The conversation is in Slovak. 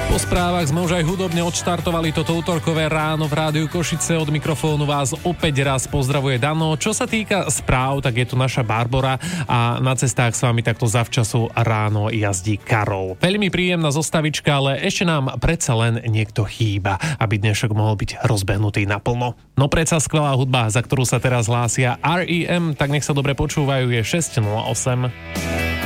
Po správach sme už aj hudobne odštartovali toto útorkové ráno v Rádiu Košice. Od mikrofónu vás opäť raz pozdravuje Dano. Čo sa týka správ, tak je tu naša Barbora a na cestách s vami takto zavčasu ráno jazdí Karol. Veľmi príjemná zostavička, ale ešte nám predsa len niekto chýba, aby dnešok mohol byť rozbehnutý naplno. No predsa skvelá hudba, za ktorú sa teraz hlásia R.E.M., tak nech sa dobre počúvajú, je 6:08.